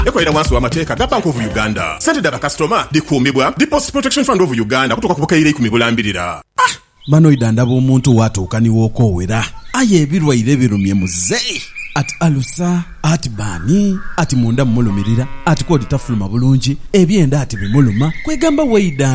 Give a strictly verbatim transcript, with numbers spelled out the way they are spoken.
Ekolera wansi w'amateeka ga Bank of Uganda. Sente daba customer dikuumibwa Deposit Protection Fund of Uganda kutoka ku bukayire ikumi bulambirira. Ah, manoida ndaba omuntu watuukaniwo okowera. Aye ebirwaire birumye muzeyi. Ati alusa, ati bani, ati munda mulumirira, ati kodi tafuluma bulungi, ebyenda ati bimuluma, kwegamba weida